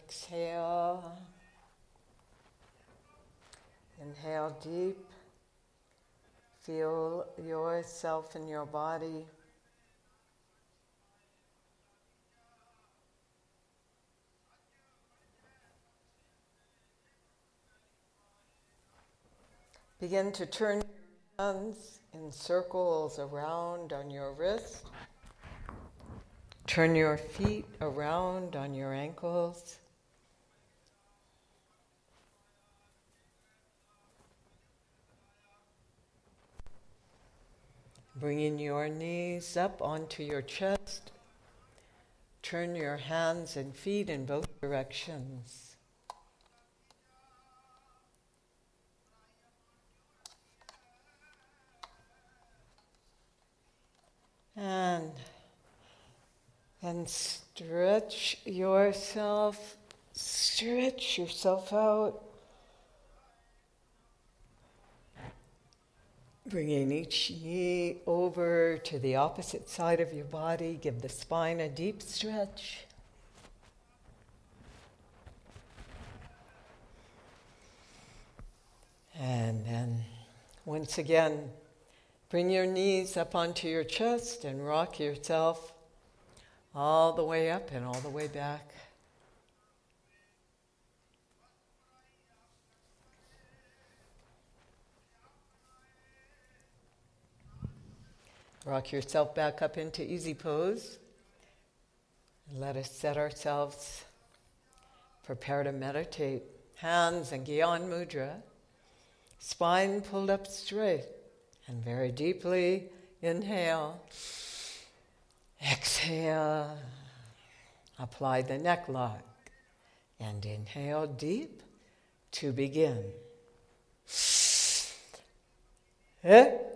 Exhale. Inhale deep. Feel yourself in your body. Begin to turn your hands in circles around on your wrist. Turn your feet around on your ankles. Bringing your knees up onto your chest. Turn your hands and feet in both directions. And stretch yourself out. Bringing each knee over to the opposite side of your body. Give the spine a deep stretch. And then, once again, bring your knees up onto your chest and rock yourself all the way up and all the way back. Rock yourself back up into easy pose. And let us set ourselves, prepare to meditate. Hands in Gyan Mudra. Spine pulled up straight. And very deeply inhale. Exhale. Apply the neck lock. And inhale deep to begin.